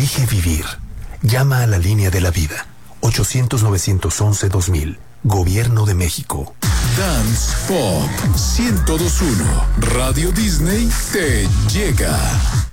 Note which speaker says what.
Speaker 1: Elige vivir. Llama a la línea de la vida. 800-911-2000. Gobierno de México.
Speaker 2: Dance Pop 1021. Radio Disney te llega.